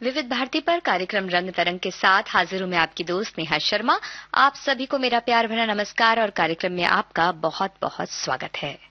विविध भारती पर कार्यक्रम रंग तरंग के साथ हाजिर हूं मैं आपकी दोस्त नेहा शर्मा। आप सभी को मेरा प्यार भरा नमस्कार और कार्यक्रम में आपका बहुत बहुत स्वागत है।